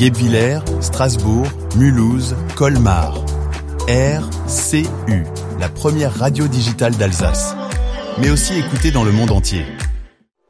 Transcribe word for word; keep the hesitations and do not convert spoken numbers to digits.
Guebwiller, Strasbourg, Mulhouse, Colmar. R C U, la première radio digitale d'Alsace. Mais aussi écoutée dans le monde entier.